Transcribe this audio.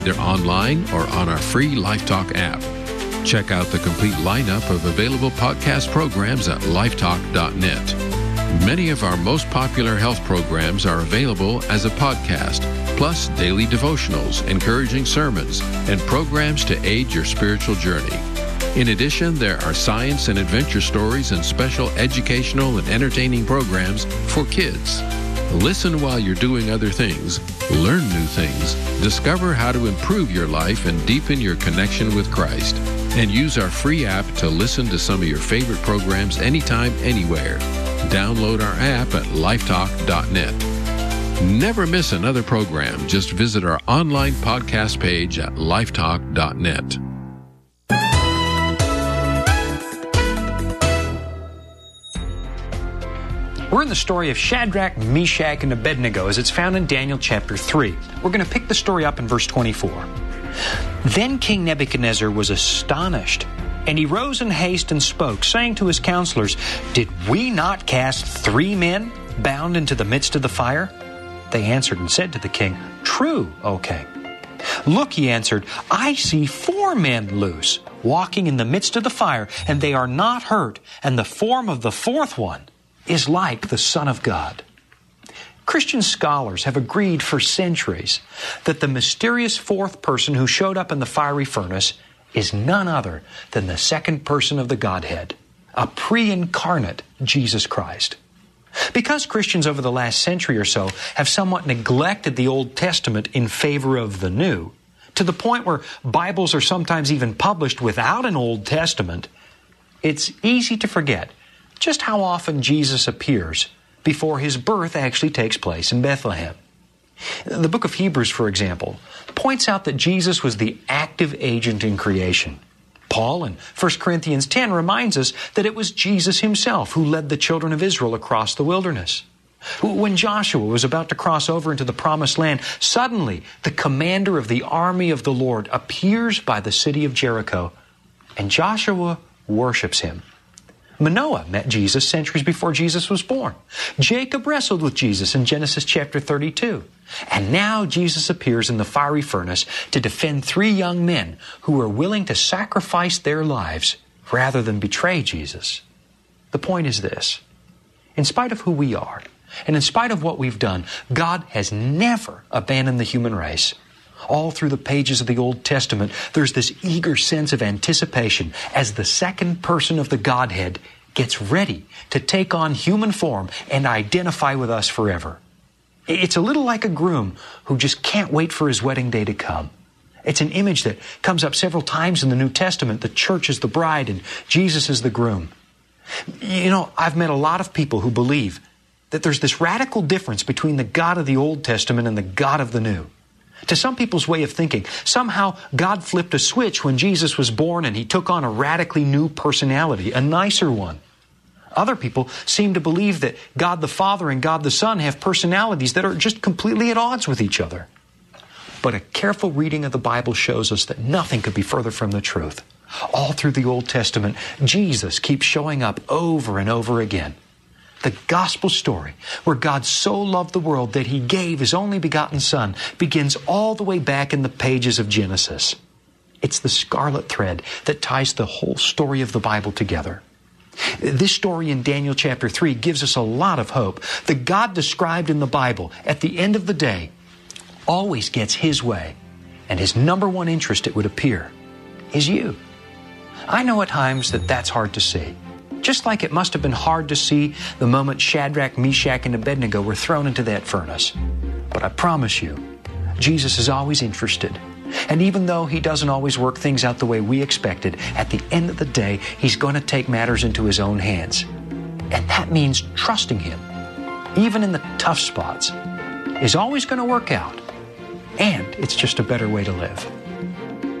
either online or on our free LifeTalk app. Check out the complete lineup of available podcast programs at lifetalk.net. Many of our most popular health programs are available as a podcast, plus daily devotionals, encouraging sermons, and programs to aid your spiritual journey. In addition, there are science and adventure stories and special educational and entertaining programs for kids. Listen while you're doing other things, learn new things, discover how to improve your life and deepen your connection with Christ, and use our free app to listen to some of your favorite programs anytime, anywhere. Download our app at lifetalk.net. Never miss another program. Just visit our online podcast page at lifetalk.net. We're in the story of Shadrach, Meshach, and Abednego as it's found in Daniel chapter 3. We're going to pick the story up in verse 24. Then King Nebuchadnezzar was astonished, and he rose in haste and spoke, saying to his counselors, "Did we not cast 3 men bound into the midst of the fire?" They answered and said to the king, "True, O king." "Look," he answered, "I see 4 men loose, walking in the midst of the fire, and they are not hurt, and the form of the 4th one is like the Son of God." Christian scholars have agreed for centuries that the mysterious 4th person who showed up in the fiery furnace is none other than the 2nd person of the Godhead, a pre-incarnate Jesus Christ. Because Christians over the last century or so have somewhat neglected the Old Testament in favor of the New, to the point where Bibles are sometimes even published without an Old Testament, it's easy to forget just how often Jesus appears before his birth actually takes place in Bethlehem. The book of Hebrews, for example, points out that Jesus was the active agent in creation. Paul in 1 Corinthians 10 reminds us that it was Jesus himself who led the children of Israel across the wilderness. When Joshua was about to cross over into the promised land, suddenly the commander of the army of the Lord appears by the city of Jericho, and Joshua worships him. Manoah met Jesus centuries before Jesus was born. Jacob wrestled with Jesus in Genesis chapter 32. And now Jesus appears in the fiery furnace to defend 3 young men who were willing to sacrifice their lives rather than betray Jesus. The point is this: in spite of who we are, and in spite of what we've done, God has never abandoned the human race. All through the pages of the Old Testament, there's this eager sense of anticipation as the 2nd person of the Godhead gets ready to take on human form and identify with us forever. It's a little like a groom who just can't wait for his wedding day to come. It's an image that comes up several times in the New Testament. The church is the bride and Jesus is the groom. You know, I've met a lot of people who believe that there's this radical difference between the God of the Old Testament and the God of the New. To some people's way of thinking, somehow God flipped a switch when Jesus was born and he took on a radically new personality, a nicer one. Other people seem to believe that God the Father and God the Son have personalities that are just completely at odds with each other. But a careful reading of the Bible shows us that nothing could be further from the truth. All through the Old Testament, Jesus keeps showing up over and over again. The gospel story, where God so loved the world that he gave his only begotten Son, begins all the way back in the pages of Genesis. It's the scarlet thread that ties the whole story of the Bible together. This story in Daniel chapter 3 gives us a lot of hope. The God described in the Bible, at the end of the day, always gets his way, and his number one interest, it would appear, is you. I know at times that that's hard to see. Just like it must have been hard to see the moment Shadrach, Meshach, and Abednego were thrown into that furnace. But I promise you, Jesus is always interested. And even though he doesn't always work things out the way we expected, at the end of the day, he's going to take matters into his own hands. And that means trusting him, even in the tough spots, is always going to work out. And it's just a better way to live.